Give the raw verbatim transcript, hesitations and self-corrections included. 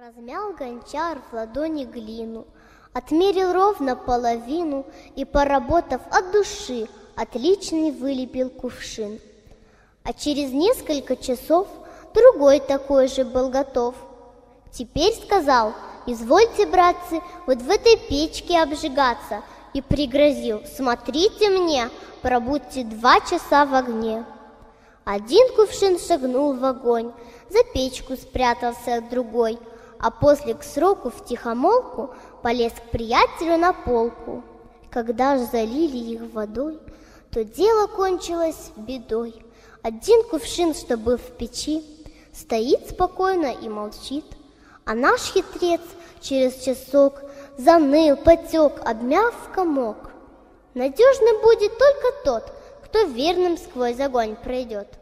Размял гончар в ладони глину, отмерил ровно половину и, поработав от души, отличный вылепил кувшин. А через несколько часов другой такой же был готов. Теперь сказал: извольте, братцы, вот в этой печке обжигаться, и пригрозил: смотрите мне, пробудьте два часа в огне. Один кувшин шагнул в огонь, за печку спрятался другой, а после к сроку втихомолку полез к приятелю на полку. Когда ж залили их водой, то дело кончилось бедой. Один кувшин, что был в печи, стоит спокойно и молчит, а наш хитрец через часок заныл, потек, обмяв в комок. Надежным будет только тот, кто верным сквозь огонь пройдет.